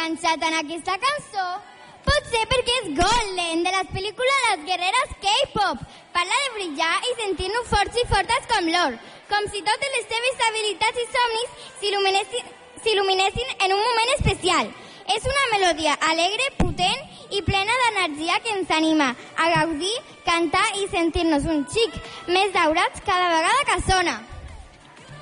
enganxat en aquesta cançó? Potser perquè és Golden, de les pel·lícules Les guerreres K-pop. Parla de brillar i sentir-nos forts i fortes com l'or, com si totes les teves habilitats i somnis s'il·luminessin en un moment especial. És una melodia alegre, potent i plena d'energia que ens anima a gaudir, cantar i sentir-nos un xic més daurats cada vegada que sona.